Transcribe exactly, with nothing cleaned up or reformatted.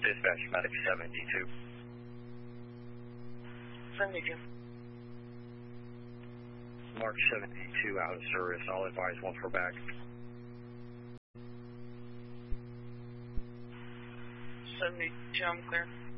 Dispatch, Medic seventy-two. seventy-two. Mark seventy-two out of service. I'll advise once we're back. seventy-two, I'm clear.